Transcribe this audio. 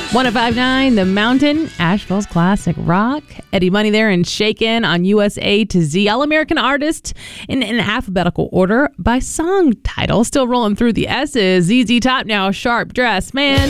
105.9 The Mountain, Asheville's classic rock. Eddie Money there and Shaken on USA to Z. All-American artist in an alphabetical order by song title. Still rolling through the S's. ZZ Top now, Sharp Dress Man.